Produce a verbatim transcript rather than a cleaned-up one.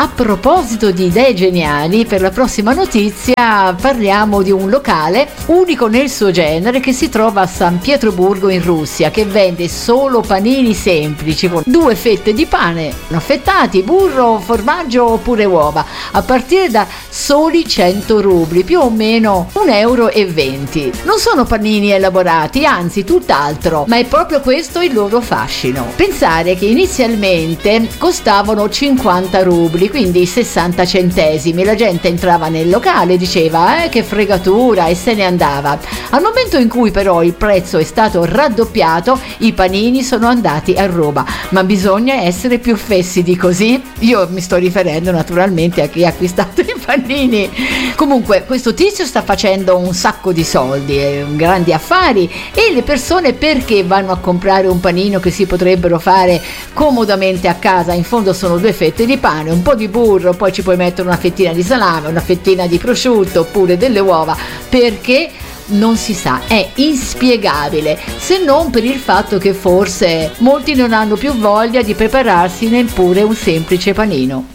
A proposito di idee geniali, per la prossima notizia parliamo di un locale unico nel suo genere che si trova a San Pietroburgo in Russia, che vende solo panini semplici con due fette di pane affettati, burro, formaggio oppure uova, a partire da soli cento rubli, più o meno un euro e venti. Non sono panini elaborati, anzi tutt'altro, ma è proprio questo il loro fascino. Pensare che inizialmente costavano cinquanta rubli, quindi sessanta centesimi. La gente entrava nel locale, diceva eh che fregatura, e se ne andava. Al momento in cui però il prezzo è stato raddoppiato, i panini sono andati a ruba. Ma bisogna essere più fessi di così? Io mi sto riferendo naturalmente a chi ha acquistato i panini. Comunque questo tizio sta facendo un sacco di soldi, eh, grandi affari, e le persone perché vanno a comprare un panino che si potrebbero fare comodamente a casa? In fondo sono due fette di pane, un po' di burro, poi ci puoi mettere una fettina di salame, una fettina di prosciutto oppure delle uova. Perché? Non si sa, è inspiegabile, se non per il fatto che forse molti non hanno più voglia di prepararsi neppure un semplice panino.